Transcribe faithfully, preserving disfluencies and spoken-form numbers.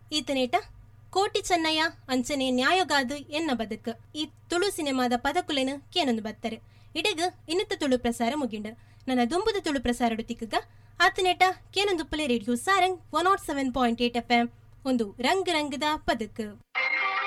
ಈತನೇಟ ಕೋಟಿ ಚೆನ್ನಯ್ಯ ಅಂಚನೆ ನ್ಯಾಯಗಾದು ಎನ್ನ ಬದುಕು ಈ ತುಳು ಸಿನಿಮಾದ ಪದಕುಲೆನು ಕೇನೊಂದು ಬತ್ತರು ಇಡೆಗ್ ಇನ್ನಿತ ತುಳು ಪ್ರಸಾರ ಮುಗಿಂಡ ನನ್ನ ದುಂಬುದ ತುಳು ಪ್ರಸಾರ ತಿಕ್ಕಗ ಆತನೇಟ ಕೇನೊಂದು Phule radio Sarang one not seven point eight F M ಒಂದು ರಂಗ್ ರಂಗದ ಪದಕು.